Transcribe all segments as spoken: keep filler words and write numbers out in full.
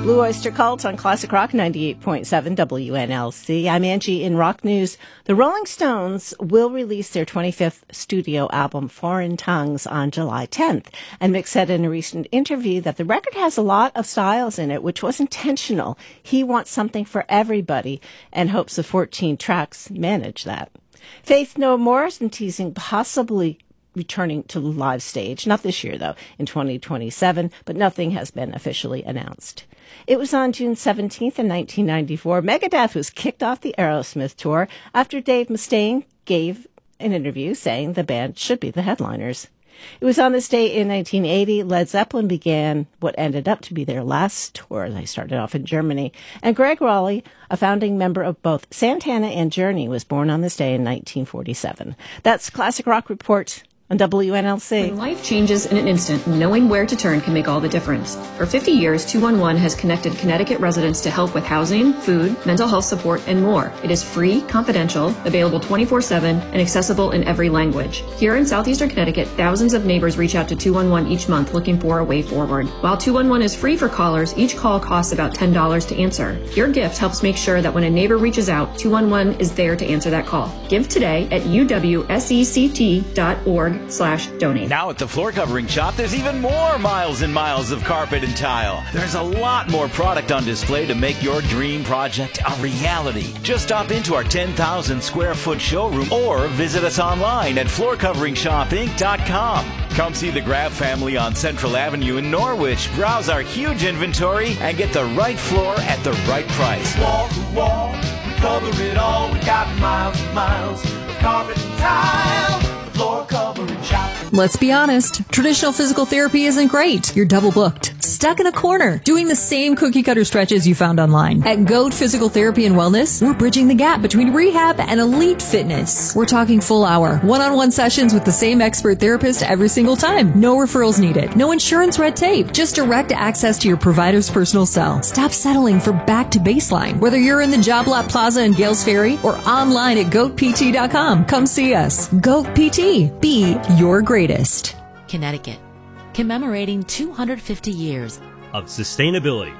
Blue Oyster Cult on Classic Rock ninety-eight point seven W N L C. I'm Angie in Rock News. The Rolling Stones will release their twenty-fifth studio album, Foreign Tongues, on July tenth. And Mick said in a recent interview that the record has a lot of styles in it, which was intentional. He wants something for everybody and hopes the fourteen tracks manage that. Faith No More has been teasing possibly returning to the live stage, not this year though, in twenty twenty-seven, but nothing has been officially announced. It was on June seventeenth in nineteen ninety-four. Megadeth was kicked off the Aerosmith tour after Dave Mustaine gave an interview saying the band should be the headliners. It was on this day in nineteen eighty, Led Zeppelin began what ended up to be their last tour. They started off in Germany. And Greg Rowley, a founding member of both Santana and Journey, was born on this day in nineteen forty-seven. That's Classic Rock Report on W N L C. When life changes in an instant, knowing where to turn can make all the difference. For fifty years, two one one has connected Connecticut residents to help with housing, food, mental health support, and more. It is free, confidential, available twenty-four seven, and accessible in every language. Here in southeastern Connecticut, thousands of neighbors reach out to two one one each month looking for a way forward. While two one one is free for callers, each call costs about ten dollars to answer. Your gift helps make sure that when a neighbor reaches out, two one one is there to answer that call. Give today at u w sect dot org slash donate. Now at the Floor Covering Shop, there's even more miles and miles of carpet and tile. There's a lot more product on display to make your dream project a reality. Just stop into our ten thousand square foot showroom or visit us online at floor covering shop inc dot com. Come see the Grab family on Central Avenue in Norwich. Browse our huge inventory and get the right floor at the right price. Wall to wall, we cover it all. We got miles and miles of carpet and tile. The Floor Covering Shop. Let's be honest, traditional physical therapy isn't great. You're double booked, stuck in a corner, doing the same cookie cutter stretches you found online. At Goat Physical Therapy and Wellness, we're bridging the gap between rehab and elite fitness. We're talking full hour, one-on-one sessions with the same expert therapist every single time. No referrals needed, no insurance red tape, just direct access to your provider's personal cell. Stop settling for back to baseline. Whether you're in the Job Lot Plaza in Gales Ferry or online at goat p t dot com, come see us. Goat P T, be your greatest. Connecticut, commemorating two hundred fifty years of sustainability,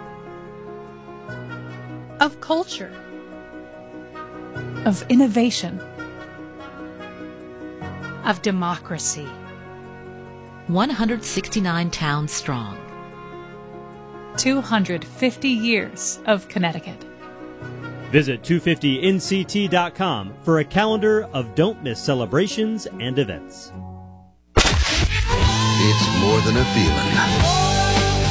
of culture, of innovation, of democracy. one hundred sixty-nine towns strong. two hundred fifty years of Connecticut. Visit two fifty N C T dot com for a calendar of don't miss celebrations and events. It's more than a feeling.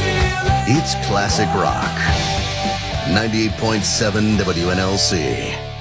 It's classic rock. ninety-eight point seven W N L C.